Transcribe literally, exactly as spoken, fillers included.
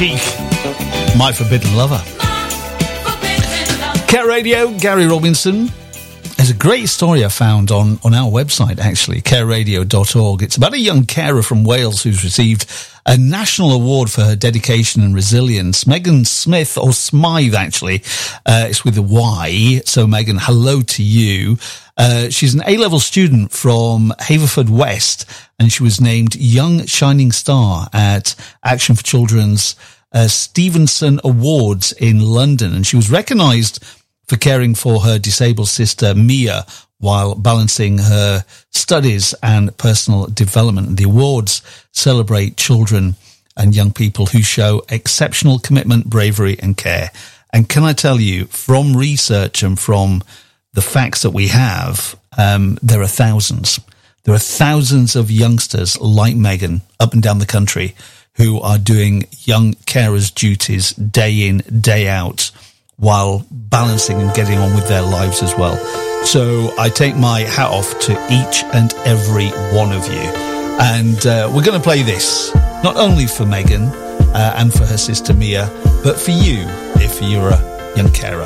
Chic, My Forbidden Lover. Care Radio, Gary Robinson. There's a great story I found on, on our website, actually, care radio dot org. It's about a young carer from Wales who's received a national award for her dedication and resilience. Megan Smith, or Smythe, actually. Uh, it's with a Y. So, Megan, hello to you. Uh, she's an A-level student from Haverfordwest, and she was named Young Shining Star at Action for Children's uh, Stevenson Awards in London. And she was recognised for caring for her disabled sister, Mia, while balancing her studies and personal development. The awards celebrate children and young people who show exceptional commitment, bravery and care. And can I tell you, from research and from the facts that we have, um, there are thousands. There are thousands of youngsters like Megan up and down the country who are doing young carers' duties day in, day out, while balancing and getting on with their lives as well. So I take my hat off to each and every one of you. And uh, we're going to play this, not only for Megan uh, and for her sister Mia, but for you, if you're a young carer.